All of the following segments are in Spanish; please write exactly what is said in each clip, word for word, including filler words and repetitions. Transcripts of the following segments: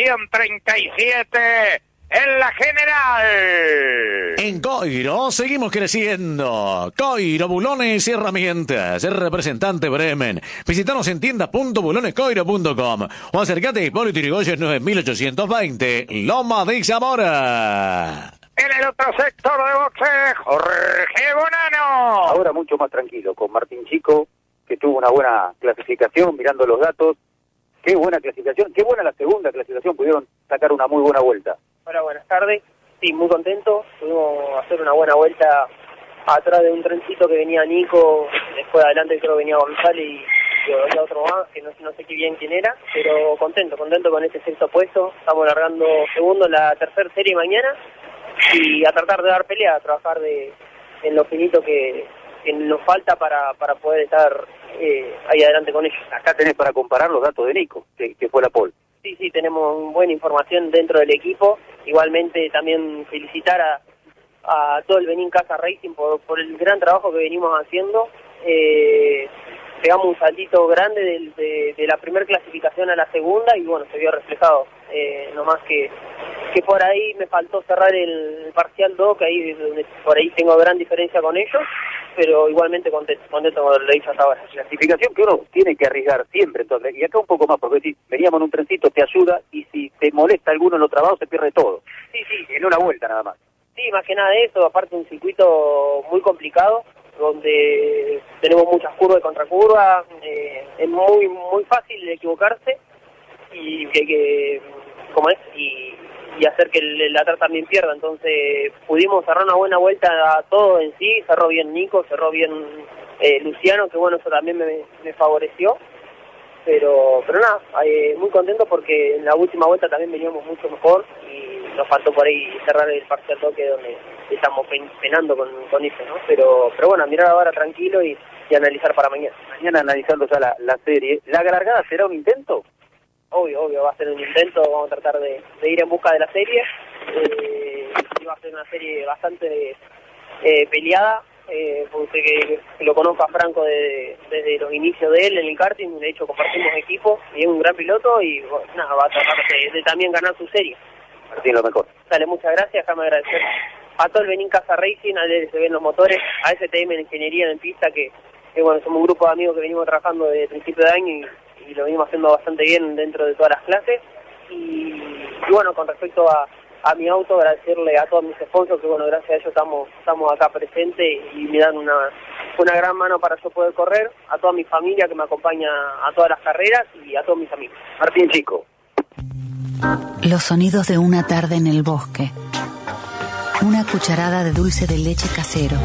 Estación treinta y siete, en la General. En Coiro seguimos creciendo. Coiro, bulones y herramientas. El representante Bremen. Visítanos en tienda punto bulones coiro punto com o acércate a Hipólito Yrigoyen nueve mil ochocientos veinte, Loma de Zamora. En el otro sector de boxe, Jorge Bonano. Ahora mucho más tranquilo, con Martín Chico, que tuvo una buena clasificación, mirando los datos. Qué buena clasificación, qué buena la segunda clasificación, pudieron sacar una muy buena vuelta. Hola, buenas tardes. Sí, muy contento. Pudimos hacer una buena vuelta atrás de un trencito que venía Nico, después adelante creo que venía González y, y había otro más, que no, no sé qué bien quién era, pero contento, contento con este sexto puesto. Estamos largando segundo en la tercera serie mañana y a tratar de dar pelea, a trabajar de en lo finito que, que nos falta para, para poder estar eh, ahí adelante con ellos. Acá tenés para comparar los datos de Nico, que, que fue la pole. Sí, sí, tenemos buena información dentro del equipo. Igualmente también felicitar a, a todo el Benín Casa Racing por, por el gran trabajo que venimos haciendo. Eh, pegamos un saltito grande de, de, de la primera clasificación a la segunda y bueno, se vio reflejado. Eh, no más que, que por ahí me faltó cerrar el parcial dos, que ahí donde por ahí tengo gran diferencia con ellos, pero igualmente contento, contento con lo que hice hasta ahora. Clasificación que uno tiene que arriesgar siempre, entonces, y acá un poco más, porque si veníamos en un trencito te ayuda, y si te molesta alguno en los trabajos se pierde todo. Sí, sí. En una vuelta nada más. Sí, más que nada de eso, aparte un circuito muy complicado, donde tenemos muchas curvas y contracurvas, eh, es muy muy fácil de equivocarse, y que, que como es, y, y hacer que el, el atrás también pierda. Entonces pudimos cerrar una buena vuelta a todo en sí, cerró bien Nico, cerró bien eh, Luciano, que bueno, eso también me, me favoreció, pero pero nada, eh, muy contento porque en la última vuelta también veníamos mucho mejor y nos faltó por ahí cerrar el parcial toque donde estamos penando con, con eso, ¿no? Pero pero bueno, mirar ahora tranquilo y, y analizar para mañana. Mañana analizando ya la, la serie. ¿La largada será un intento? Obvio, obvio, va a ser un intento, vamos a tratar de, de ir en busca de la serie. Eh, y va a ser una serie bastante eh, peleada, eh, porque que, que lo conozco a Franco de, desde los inicios de él en el karting, de hecho compartimos equipo, y es un gran piloto y bueno, nada, va a tratar de, de también ganar su serie. Martín, lo mejor. Dale, muchas gracias, déjame agradecer a todo el Benín Casa Racing, a L S B en los motores, a S T M en Ingeniería en Pista, que, que bueno, somos un grupo de amigos que venimos trabajando desde el principio de año y y lo venimos haciendo bastante bien dentro de todas las clases. Y, y bueno, con respecto a, a mi auto, agradecerle a todos mis sponsors, que bueno, gracias a ellos estamos estamos acá presentes y me dan una, una gran mano para yo poder correr, a toda mi familia que me acompaña a todas las carreras y a todos mis amigos. Martín Chico. Los sonidos de una tarde en el bosque. Una cucharada de dulce de leche casero.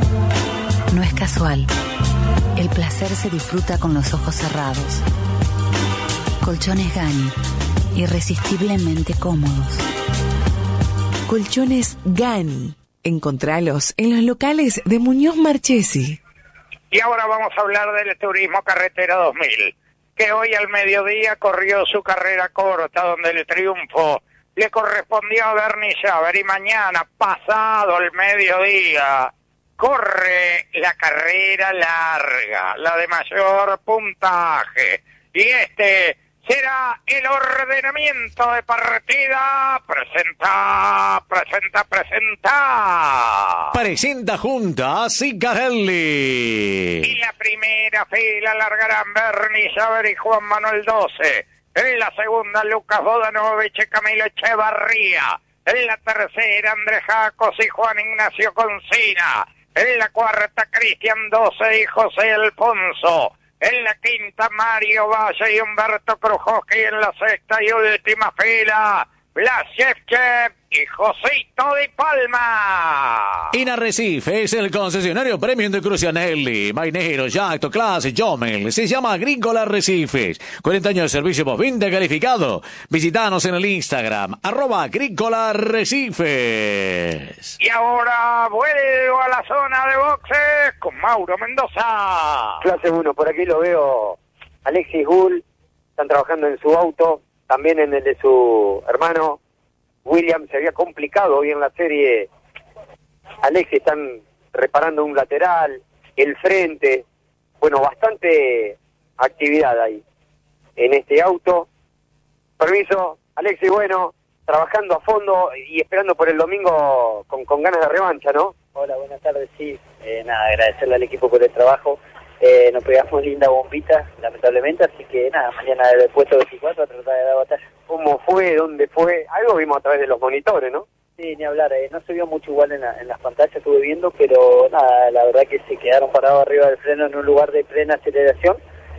No es casual. El placer se disfruta con los ojos cerrados. Colchones Gani, irresistiblemente cómodos. Colchones Gani. Encontralos en los locales de Muñoz Marchesi. Y ahora vamos a hablar del Turismo Carretera dos mil, que hoy al mediodía corrió su carrera corta, donde el triunfo le correspondió a Bernie Schaber, y mañana, pasado el mediodía, corre la carrera larga, la de mayor puntaje, y este será el ordenamiento de partida. Presenta, presenta, presenta. Presenta junta a Cicarelli. Y la primera fila largarán Bernie Schaber y Juan Manuel doce. En la segunda, Lucas Bodanovich y Camilo Echevarría. En la tercera, Andrés Jacos y Juan Ignacio Concina. En la cuarta, Cristian doce y José Alfonso. En la quinta, Mario Valle y Humberto Krujowski. En la sexta y última fila, Blas Shevchev y Josito de Palma. En Arrecife es el concesionario premium de Crucianelli, Mainero, Jacto, Clase, Jomel. Se llama Agrícola Arrecifes. cuarenta años de servicio postventa calificado. Visítanos en el Instagram, arroba Agrícola Arrecifes. Y ahora vuelvo a la zona de boxes con Mauro Mendoza. Clase uno, por aquí lo veo Alexis Gull. Están trabajando en su auto, también en el de su hermano. William se había complicado hoy en la serie. Alexis están reparando un lateral, el frente. Bueno, bastante actividad ahí en este auto. Permiso, Alexis, bueno, trabajando a fondo y esperando por el domingo con, con ganas de revancha, ¿no? Hola, buenas tardes, sí. Eh, nada, agradecerle al equipo por el trabajo. Eh, nos pegamos linda bombita, lamentablemente, así que nada, mañana del puesto veinticuatro a tratar de dar batalla. ¿Cómo fue? ¿Dónde fue? Algo vimos a través de los monitores, ¿no? Sí, ni hablar, eh, no se vio mucho igual en, la, en las pantallas, estuve viendo, pero nada, la verdad que se quedaron parados arriba del freno en un lugar de plena aceleración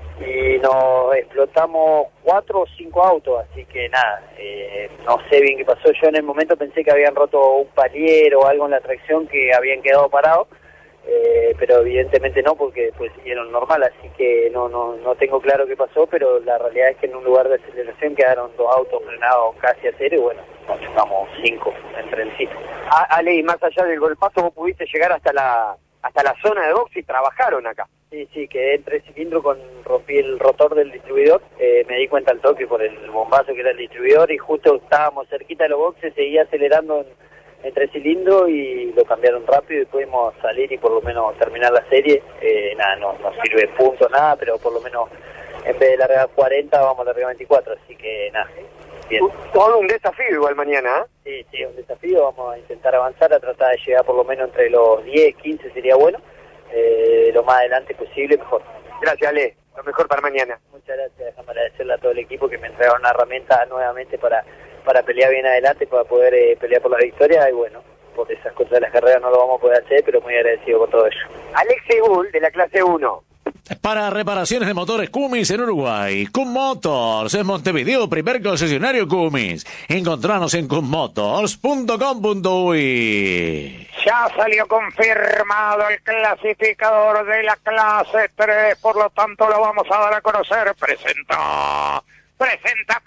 y nos explotamos cuatro o cinco autos, así que nada, eh, no sé bien qué pasó. Yo en el momento pensé que habían roto un palier o algo en la tracción, que habían quedado parados, eh, pero evidentemente no, porque después siguieron normal, así que no, no, no tengo claro qué pasó, pero la realidad es que en un lugar de aceleración quedaron dos autos frenados casi a cero y bueno, nos chocamos cinco entre en sí. Ah, Ale, y más allá del golpazo, vos pudiste llegar hasta la hasta la zona de box y trabajaron acá. Sí, sí, quedé en tres cilindros, con rompí el rotor del distribuidor, eh, me di cuenta al toque por el bombazo que era el distribuidor y justo estábamos cerquita de los boxes, seguía acelerando en, en tres cilindros y lo cambiaron rápido y pudimos salir y por lo menos terminar la serie. Eh, nada, no, no sirve punto, nada, pero por lo menos en vez de largar cuarenta vamos a largar veinticuatro, así que nada, bien. Todo un desafío igual mañana, ¿eh? Sí, sí, un desafío, vamos a intentar avanzar, a tratar de llegar por lo menos entre los diez, quince sería bueno. Eh, lo más adelante posible, mejor. Gracias, Ale. Lo mejor para mañana. Muchas gracias. Déjame agradecerle a todo el equipo que me entregaron una herramienta nuevamente para, para pelear bien adelante, para poder eh, pelear por la victoria. Y bueno, por esas cosas de las carreras no lo vamos a poder hacer, pero muy agradecido con todo ello. Alexis Bull, de la clase uno. Para reparaciones de motores Cummins en Uruguay, Cum Motors en Montevideo, primer concesionario Cummins. Encontranos en cum motors punto com punto uy. Ya salió confirmado el clasificador de la clase tres, por lo tanto lo vamos a dar a conocer. Presenta, presenta,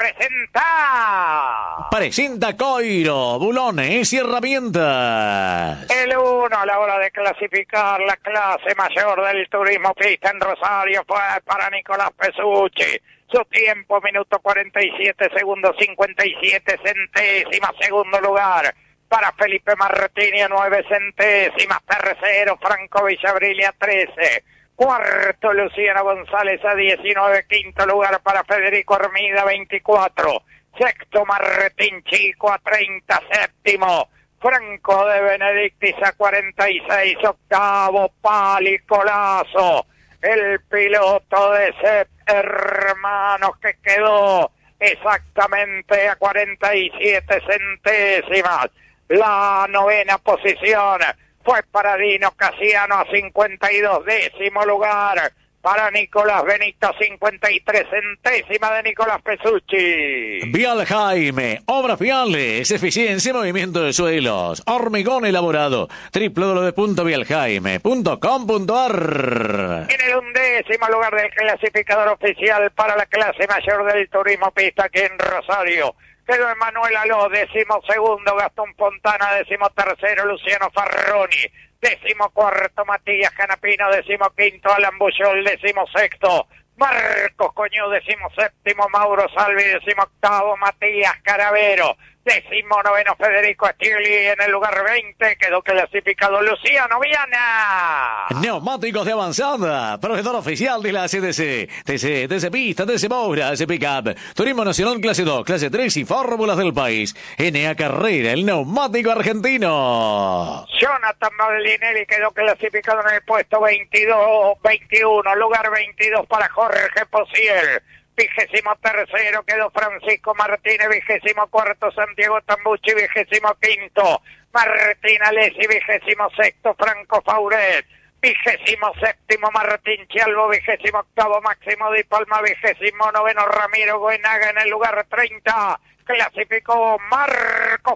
presenta. Presenta Coiro, bulones y herramientas. El uno a la hora de clasificar la clase mayor del turismo pista en Rosario fue para Nicolás Pesucci. Su tiempo, minuto cuarenta y siete segundos, cincuenta y siete centésimas. Segundo lugar para Felipe Martini a nueve centésimas. Tercero, Franco Villabrili a trece. Cuarto, Luciano González a diecinueve. Quinto lugar para Federico Armida, veinticuatro. Sexto, Martín Chico a treinta. Séptimo, Franco de Benedictis a cuarenta y seis. Octavo, Pali Colazo, el piloto de Sepp Hermanos, que quedó exactamente a cuarenta y siete centésimas. La novena posición fue para Dino Casiano a cincuenta y dos. Décimo lugar para Nicolás Benito, cincuenta y tres centésimas de Nicolás Pesucci. Vial Jaime, obras viales, eficiencia y movimiento de suelos, hormigón elaborado, doble u doble u doble u punto vial jaime punto com punto a r. En el undécimo lugar del clasificador oficial para la clase mayor del turismo pista aquí en Rosario quedó Emanuel Aló, décimo segundo, Gastón Fontana, décimo tercero, Luciano Farroni, décimo cuarto, Matías Canapino, décimo quinto, Alan Bullol, décimo sexto, Marcos Coñú, décimo séptimo, Mauro Salvi, décimo octavo, Matías Caravero, décimo noveno, Federico Stigli. En el lugar veinte quedó clasificado Luciano Viana. Neumáticos de avanzada, proveedor oficial de la C D C, T C, T C Pista, T C Moura, T C Pickup, Turismo Nacional clase dos, clase tres y fórmulas del país. N A Carrera, el neumático argentino. Jonathan Ballinelli quedó clasificado en el puesto veintidós, veintiuno, lugar veintidós para Jorge Posiel. Vigésimo tercero quedó Francisco Martínez, vigésimo cuarto Santiago Tambucci, vigésimo quinto Martín Alessi, vigésimo sexto Franco Fauret, vigésimo séptimo Martín Chialvo, vigésimo octavo Máximo Di Palma, vigésimo noveno Ramiro Goenaga. En el lugar treinta clasificó Marco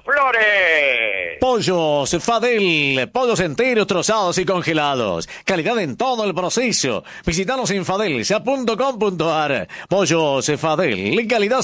Flores. Pollos Fadel, pollos enteros, trozados y congelados. Calidad en todo el proceso. Visítanos en fadelsa punto com punto a r. Pollos Fadel, calidad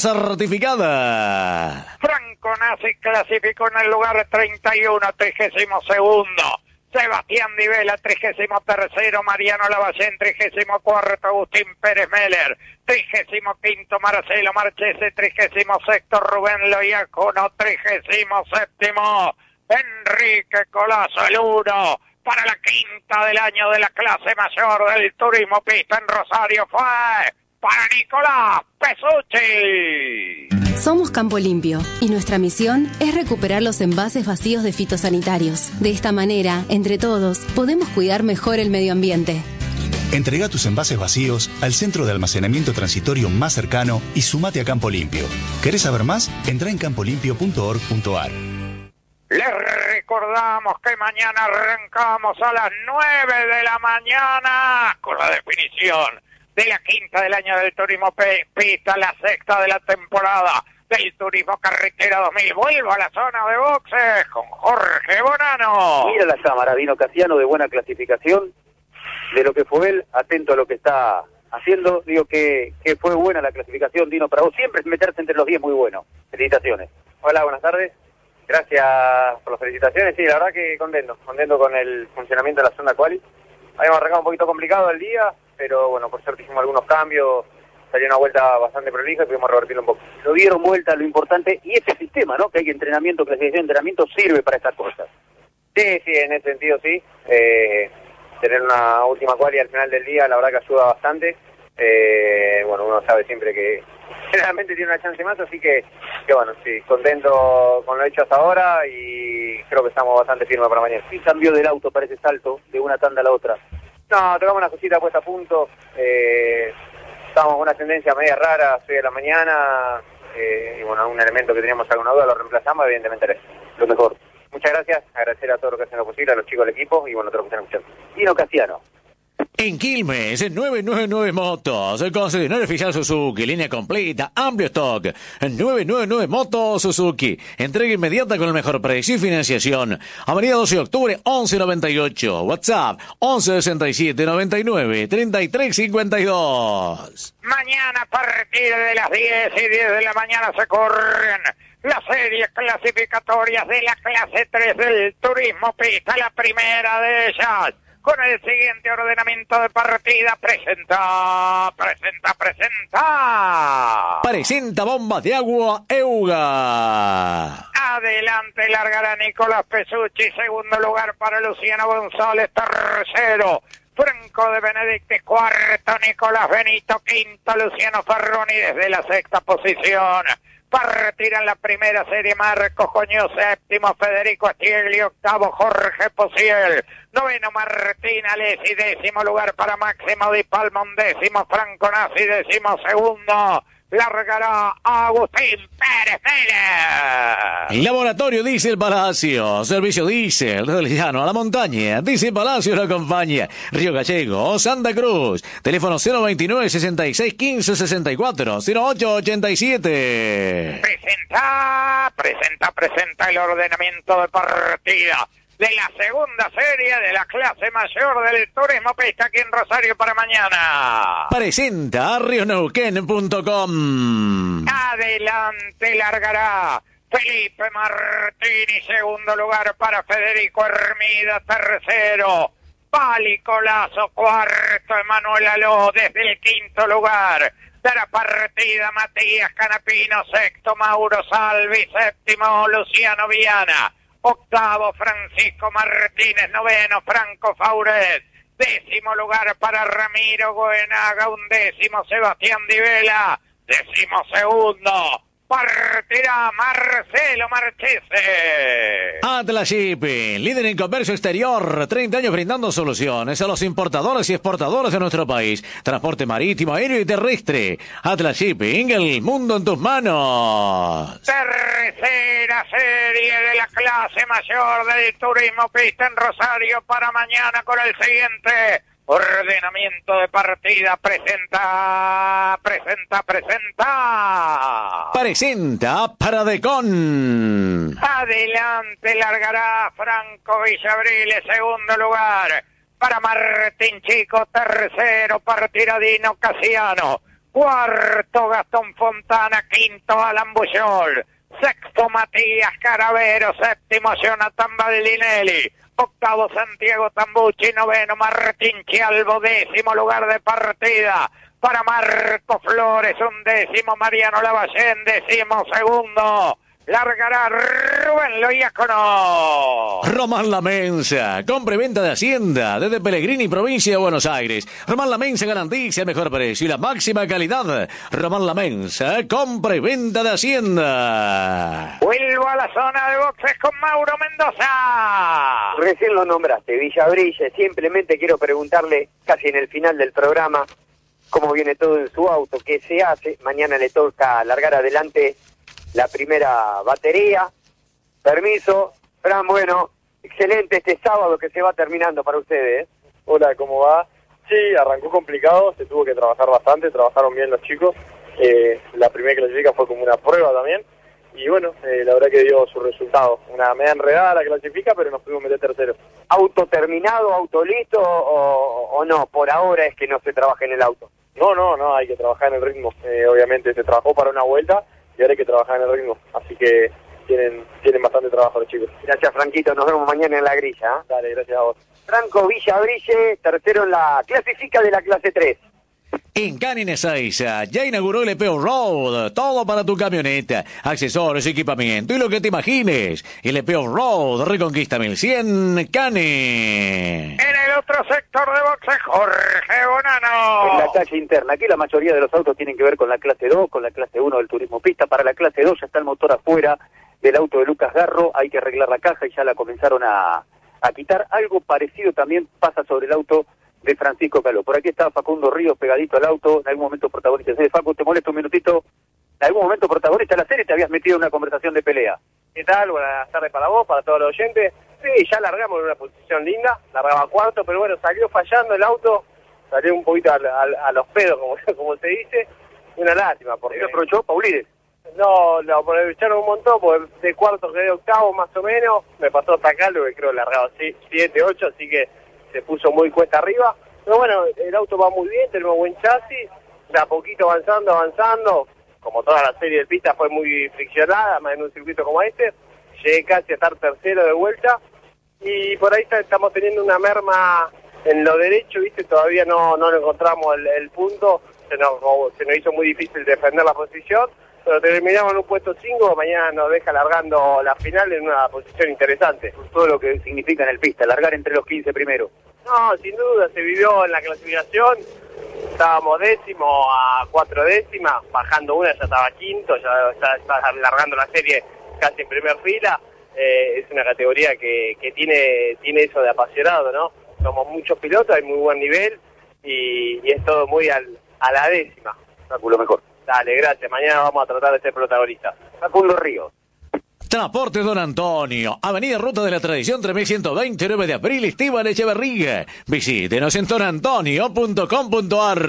certificada. Franco Nasi clasificó en el lugar treinta y uno, trigésimo segundo. Sebastián Di Vela, trigésimo tercero, Mariano Lavallén, trigésimo cuarto, Agustín Pérez Meller, trigésimo quinto, Marcelo Marchese, trigésimo sexto, Rubén Loiacono, trigésimo séptimo, Enrique Colazo, el uno, para la quinta del año de la clase mayor del turismo pista en Rosario fue para Nicolás Pesucci. Somos Campo Limpio y nuestra misión es recuperar los envases vacíos de fitosanitarios. De esta manera, entre todos, podemos cuidar mejor el medio ambiente. Entrega tus envases vacíos al centro de almacenamiento transitorio más cercano y sumate a Campo Limpio. ¿Querés saber más? Entra en campo limpio punto org punto a r. Les recordamos que mañana arrancamos a las nueve de la mañana con la definición de la quinta del año del turismo pista, la sexta de la temporada del turismo carretera dos mil. Vuelvo a la zona de boxes con Jorge Bonano. Mira la cámara, Dino Casiano, de buena clasificación, de lo que fue él, atento a lo que está haciendo. Digo que, que fue buena la clasificación, Dino, para vos siempre es meterse entre los diez, muy bueno. Felicitaciones. Hola, buenas tardes. Gracias por las felicitaciones. Sí, la verdad que contento, contento con el funcionamiento de la zona quali. Habíamos arrancado un poquito complicado el día, pero bueno, por suerte hicimos algunos cambios, salió una vuelta bastante prolija y pudimos revertirlo un poco. Lo dieron vuelta, lo importante, y ese sistema, ¿no? Que hay entrenamiento, clasificación, entrenamiento, sirve para estas cosas. Sí, sí, en ese sentido sí. Eh, tener una última quali al final del día, la verdad que ayuda bastante. Eh, bueno, uno sabe siempre que generalmente tiene una chance más, así que, que bueno, sí, contento con lo hecho hasta ahora y creo que estamos bastante firmes para mañana. ¿Qué cambió del auto para ese salto de una tanda a la otra? No, tocamos una cosita puesta a punto, eh, estábamos con una tendencia media rara, seis de la mañana, eh, y bueno, un elemento que teníamos alguna duda lo reemplazamos, evidentemente era lo mejor. Muchas gracias, agradecer a todos los que hacen lo posible, a los chicos del equipo y bueno, a todos los que están escuchando. Dino Casiano. En Quilmes, en novecientos noventa y nueve Motos, el concesionario oficial Suzuki, línea completa, amplio stock. En novecientos noventa y nueve Motos Suzuki, entrega inmediata con el mejor precio y financiación. Avenida doce de octubre, once noventa y ocho. WhatsApp, once sesenta y siete noventa y nueve treinta y tres cincuenta y dos. Mañana a partir de las diez y diez de la mañana se corren las series clasificatorias de la clase tres del turismo pista, la primera de ellas. Con el siguiente ordenamiento de partida, presenta, presenta, presenta. Presenta Bombas de Agua Euga. Adelante largará Nicolás Pesucci, segundo lugar para Luciano González, tercero. Franco de Benedicti, cuarto. Nicolás Benito, quinto. Luciano Ferroni desde la sexta posición. Partirá en la primera serie Marcos Coño, séptimo Federico Astiegli, octavo Jorge Posiel, noveno Martín Alessi, décimo lugar para Máximo Di Palma, décimo Franco Nassi, décimo segundo. Largará Agustín Pérez Miller. Laboratorio Diesel Palacio. Servicio Diesel del llano a la montaña. Diesel Palacio lo acompaña. Río Gallego, Santa Cruz. Teléfono cero veintinueve, sesenta y seis, quince, sesenta y cuatro, cero ocho ochenta y siete. Presenta, presenta, presenta el ordenamiento de partida de la segunda serie de la clase mayor del turismo pista aquí en Rosario para mañana. Presenta río neuquén punto com. Adelante largará Felipe Martini, segundo lugar para Federico Hermida, tercero. Pali Colazo, cuarto. Emanuel Aló desde el quinto lugar. Dará partida Matías Canapino, sexto Mauro Salvi, séptimo Luciano Viana. Octavo Francisco Martínez, noveno Franco Fauret, décimo lugar para Ramiro Goenaga, undécimo Sebastián Di Vela, décimo segundo partirá Marcelo Marchese. Atlas Shipping, líder en comercio exterior, treinta años brindando soluciones a los importadores y exportadores de nuestro país. Transporte marítimo, aéreo y terrestre. Atlas Shipping, el mundo en tus manos. Tercera serie de la clase mayor del turismo pista en Rosario para mañana con el siguiente ordenamiento de partida. Presenta, presenta, presenta. Presenta Paradecon. Adelante largará Franco Villabriles, segundo lugar para Martín Chico, tercero partirá Dino Casiano, cuarto Gastón Fontana, quinto Alan Bullol, sexto Matías Caravero, séptimo Jonathan Baldinelli, octavo Santiago Tambucci, noveno Martín Chialvo, décimo lugar de partida para Marco Flores, un décimo Mariano Lavallén, décimo segundo largará Rubén Loiacono. Román La Mensa, compra y venta de Hacienda, desde Pellegrini, provincia de Buenos Aires. Román La Mensa garantiza el mejor precio y la máxima calidad. Román La Mensa, compra y venta de Hacienda. Vuelvo a la zona de boxes con Mauro Mendoza. Recién lo nombraste, Villabrille. Simplemente quiero preguntarle, casi en el final del programa, cómo viene todo en su auto, qué se hace. Mañana le toca largar adelante la primera batería. Permiso, Fran, bueno, excelente este sábado que se va terminando para ustedes. Hola, ¿cómo va? Sí, arrancó complicado, se tuvo que trabajar bastante, trabajaron bien los chicos. Eh, la primera clasifica fue como una prueba también. Y bueno, eh, la verdad que dio su resultado. Una media enredada la clasifica, pero nos pudimos meter tercero. ¿Auto terminado, auto listo o, o no? Por ahora es que no se trabaja en el auto. No, no, no, hay que trabajar en el ritmo. Eh, obviamente se trabajó para una vuelta y ahora hay que trabajar en el ritmo. Así que tienen tienen bastante trabajo los chicos. Gracias, Franquito. Nos vemos mañana en la grilla. ¿eh? Dale, gracias a vos. Franco Villabrille, tercero en la clasifica de la clase tres. En Canin Ezeiza ya inauguró el E P O Road, todo para tu camioneta, accesorios, equipamiento y lo que te imagines. El E P O Road, Reconquista mil cien, Canin. En el otro sector de boxes, Jorge Bonano. En la calle interna, aquí la mayoría de los autos tienen que ver con la clase dos, con la clase uno del turismo pista. Para la clase dos ya está el motor afuera del auto de Lucas Garro, hay que arreglar la caja y ya la comenzaron a, a quitar. Algo parecido también pasa sobre el auto de Francisco Caló. Por aquí está Facundo Ríos pegadito al auto, en algún momento protagonista. ¿Sí, Facu, te molesto un minutito? En algún momento protagonista de la serie te habías metido en una conversación de pelea. ¿Qué tal? Buenas tardes para vos, para todos los oyentes. Sí, ya largamos en una posición linda, largaba cuarto, pero bueno, salió fallando el auto, salió un poquito a, a, a los pedos, como, como se dice, una lástima. Porque ¿Lo aprovechó Paulides? No, lo aprovecharon un montón, porque de cuarto quedé octavo más o menos, me pasó hasta acá, lo que creo largado siete, ocho, así que se puso muy cuesta arriba. Pero bueno, el auto va muy bien, tenemos buen chasis, de a poquito avanzando, avanzando, como toda la serie de pistas fue muy friccionada, más en un circuito como este, llegué casi a estar tercero de vuelta, y por ahí está, estamos teniendo una merma en lo derecho, viste, todavía no, no encontramos el, el punto, se nos, se nos hizo muy difícil defender la posición, pero terminamos en un puesto cinco, mañana nos deja largando la final en una posición interesante. Todo lo que significa en el pista, largar entre los quince primero. No, sin duda, se vivió en la clasificación, estábamos décimo a cuatro décimas, bajando una ya estaba quinto, ya está largando la serie casi en primer fila. Eh, es una categoría que, que tiene tiene eso de apasionado, ¿no? Somos muchos pilotos, hay muy buen nivel y, y es todo muy al, a la décima. Facundo, mejor. Dale, gracias. Mañana vamos a tratar de ser protagonistas. Facundo Ríos. Transportes Don Antonio, Avenida Ruta de la Tradición tres mil ciento veinte, nueve de abril, Esteban Echeverría. Visítenos en don antonio punto com punto a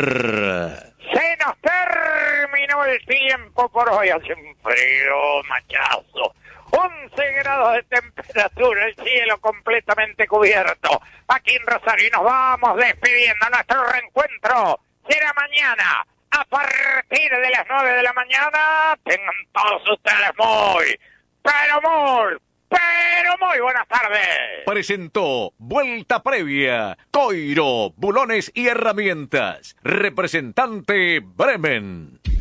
r. Se nos terminó el tiempo por hoy, hace un frío machazo. once grados de temperatura, el cielo completamente cubierto. Aquí en Rosario y nos vamos despidiendo. Nuestro reencuentro será mañana a partir de las nueve de la mañana. Tengan todos ustedes muy, pero muy, pero muy buenas tardes. Presentó Vuelta Previa, Coiro, Bulones y Herramientas. Representante Bremen.